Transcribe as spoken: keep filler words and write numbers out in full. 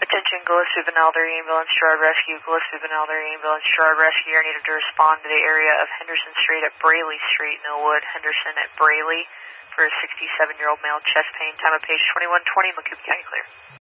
Attention, Gillespie Benalder Ambulance, Gerard Rescue, Gillespie Benalder Ambulance, Gerard Rescue. I needed to respond to the area of Henderson Street at Braley Street, Millwood, Henderson at Braley for a sixty-seven-year-old male, chest pain, time of page twenty-one twenty, Macomb County clear.